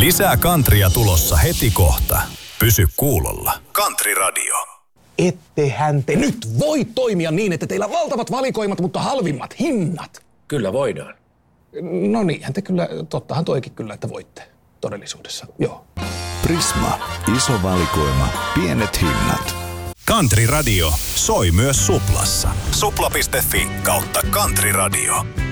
Lisää Kantria tulossa heti kohta. Pysy kuulolla. Country Radio. Ettehän te nyt voi toimia niin, että teillä on valtavat valikoimat, mutta halvimmat hinnat. Kyllä voidaan. No niinhän te kyllä, tottahan toikin kyllä, että voitte todellisuudessa, joo. Prisma. Iso valikoima. Pienet hinnat. Country Radio soi myös Suplassa. Supla.fi/Country Radio.